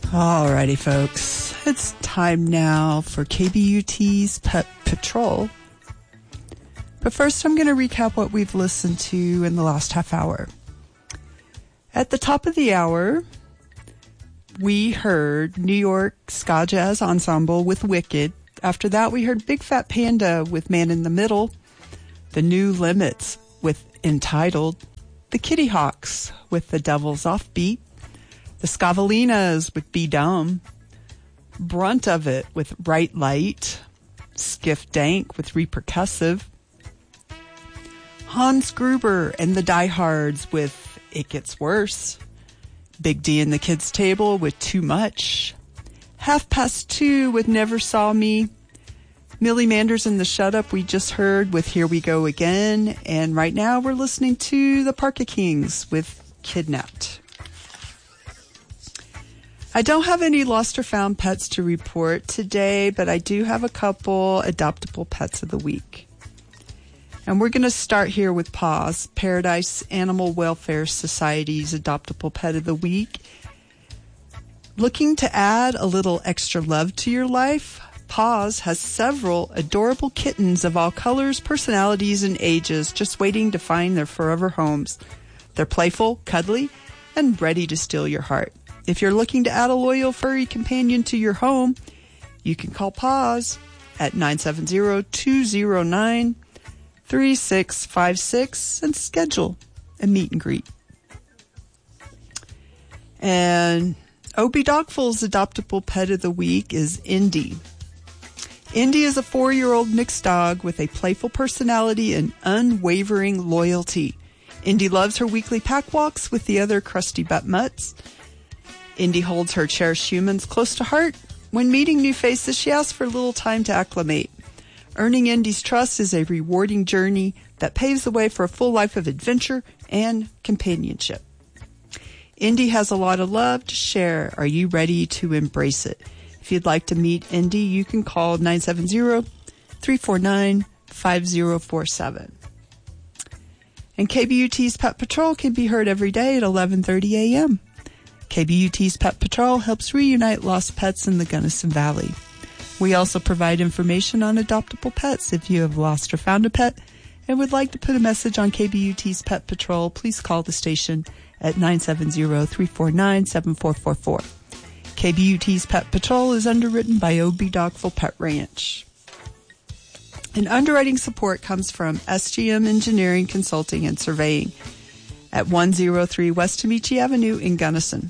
Alrighty, folks. It's time now for KBUT's Pet Patrol. But first, I'm going to recap what we've listened to in the last half hour. At the top of the hour, we heard New York Ska Jazz Ensemble with Wicked. After that, we heard Big Fat Panda with Man in the Middle, The New Limits with Entitled, The Kitty Hawks with The Devil's Offbeat, The Scavalinas with Be Dumb, Brunt of It with Right Light, Skiff Dank with Repercussive, Hans Gruber and the Diehards with It Gets Worse, Big D and the Kids Table with Too Much, 2:30 with Never Saw Me, Millie Manders and the Shut Up we just heard with Here We Go Again, and right now we're listening to the Parka Kings with Kidnapped. I don't have any lost or found pets to report today, but I do have a couple adoptable pets of the week. And we're going to start here with Paws, Paradise Animal Welfare Society's adoptable pet of the week. Looking to add a little extra love to your life? Paws has several adorable kittens of all colors, personalities, and ages just waiting to find their forever homes. They're playful, cuddly, and ready to steal your heart. If you're looking to add a loyal furry companion to your home, you can call Paws at 970-209-3656 and schedule a meet and greet. And Obie Dogful's adoptable pet of the week is Indy. Indy is a 4-year-old mixed dog with a playful personality and unwavering loyalty. Indy loves her weekly pack walks with the other crusty butt mutts. Indy holds her cherished humans close to heart. When meeting new faces, she asks for a little time to acclimate. Earning Indy's trust is a rewarding journey that paves the way for a full life of adventure and companionship. Indy has a lot of love to share. Are you ready to embrace it? If you'd like to meet Indy, you can call 970-349-5047. And KBUT's Pet Patrol can be heard every day at 11:30 a.m. KBUT's Pet Patrol helps reunite lost pets in the Gunnison Valley. We also provide information on adoptable pets. If you have lost or found a pet and would like to put a message on KBUT's Pet Patrol, please call the station at 970-349-7444. KBUT's Pet Patrol is underwritten by Obie Dogful Pet Ranch. And underwriting support comes from SGM Engineering Consulting and Surveying at 103 West Tamichi Avenue in Gunnison,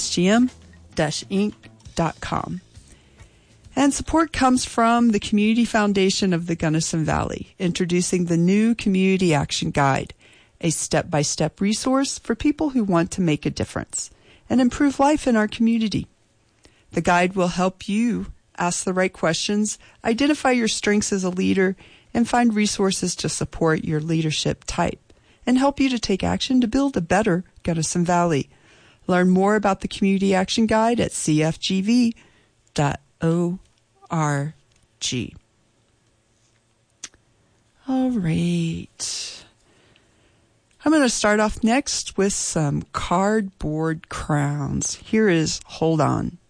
sgm-inc.com. And support comes from the Community Foundation of the Gunnison Valley, introducing the new Community Action Guide, a step-by-step resource for people who want to make a difference and improve life in our community. The guide will help you ask the right questions, identify your strengths as a leader, and find resources to support your leadership type, and help you to take action to build a better Gunnison Valley. Learn more about the Community Action Guide at cfgv.org. All right. I'm going to start off next with some cardboard crowns. Here is Hold On.